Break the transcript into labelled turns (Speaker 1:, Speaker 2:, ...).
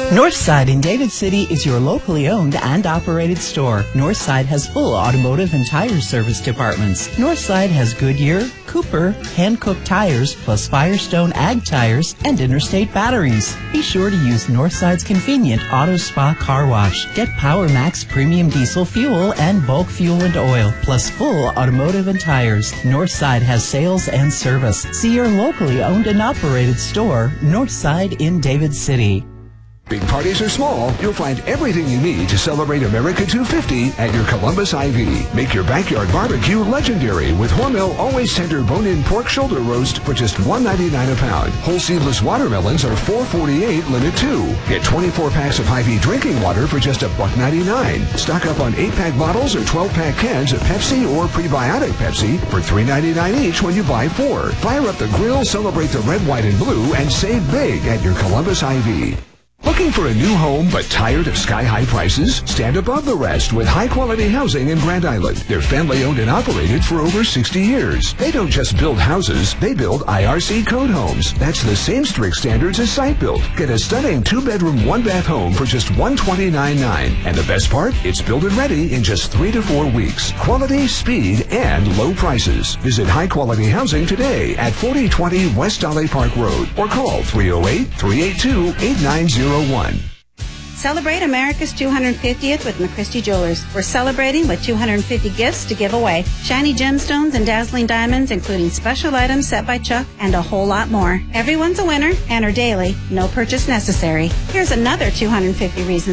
Speaker 1: Northside in David City is your locally owned and operated store. Northside has full automotive and tire service departments. Northside has Goodyear, Cooper, hand-cooked tires, plus Firestone Ag tires and Interstate batteries. Be sure to use Northside's convenient Auto Spa car wash. Get Power Max premium diesel fuel and bulk fuel and oil, plus full automotive and tires. Northside has sales and service. See your locally owned and operated store, Northside in David City.
Speaker 2: Big parties or small, you'll find everything you need to celebrate America 250 at your Columbus IV. Make your backyard barbecue legendary with Hormel Always Tender bone-in pork shoulder roast for just $1.99 a pound. Whole seedless watermelons are $4.48 limit 2. Get 24 packs of Hy-Vee drinking water for just $1.99. Stock up on 8-pack bottles or 12-pack cans of Pepsi or prebiotic Pepsi for $3.99 each when you buy 4. Fire up the grill, celebrate the red, white, and blue, and save big at your Columbus IV. Looking for a new home but tired of sky-high prices? Stand above the rest with high-quality housing in Grand Island. They're family-owned and operated for over 60 years. They don't just build houses, they build IRC code homes. That's the same strict standards as Site Built. Get a stunning 2-bedroom, 1-bath home for just $129.9. And the best part? It's build and ready in just 3 to 4 weeks. Quality, speed, and low prices. Visit high-quality housing today at 4020 West Dolly Park Road or call 308-382-8901.
Speaker 3: Celebrate America's 250th with McChristie Jewelers. We're celebrating with 250 gifts to give away. Shiny gemstones and dazzling diamonds, including special items set by Chuck, and a whole lot more. Everyone's a winner. Enter daily. No purchase necessary. Here's another 250 reasons